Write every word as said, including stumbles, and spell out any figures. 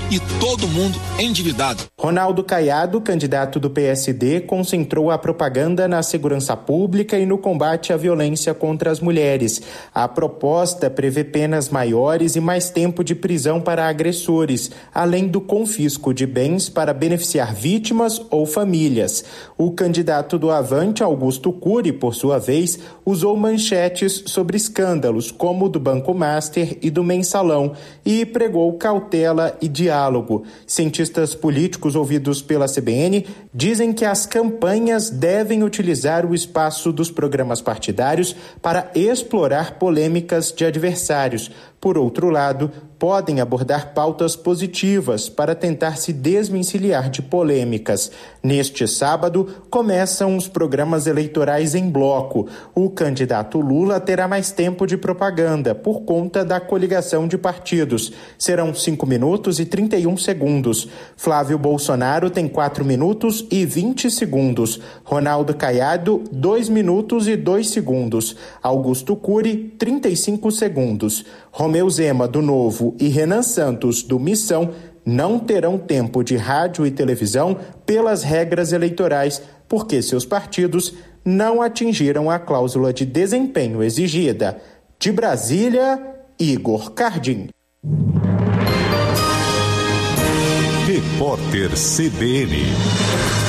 e todo mundo endividado. Ronaldo Caiado, candidato do P S D, concentrou a propaganda na segurança pública e no combate à violência contra as mulheres. A proposta prevê penas maiores e mais tempo de prisão para agressores, além do confisco de bens para beneficiar vítimas ou famílias. O candidato do Avante, Augusto Cury, por sua vez, usou manchetes sobre escândalos como o do Banco Master e do Mensalão e pregou cautela e diálogo. Cientistas políticos ouvidos pela C B N dizem que as campanhas devem utilizar o espaço dos programas partidários para explorar polêmicas de adversários. Por outro lado, podem abordar pautas positivas para tentar se desvencilhar de polêmicas. Neste sábado, começam os programas eleitorais em bloco. O candidato Lula terá mais tempo de propaganda por conta da coligação de partidos. Serão cinco minutos e trinta e um segundos. Flávio Bolsonaro tem quatro minutos e vinte segundos. Ronaldo Caiado, dois minutos e dois segundos. Augusto Cury, trinta e cinco segundos. Romeu Zema, do Novo, e Renan Santos, do Missão, não terão tempo de rádio e televisão pelas regras eleitorais, porque seus partidos não atingiram a cláusula de desempenho exigida. De Brasília, Igor Cardim. Repórter C B N.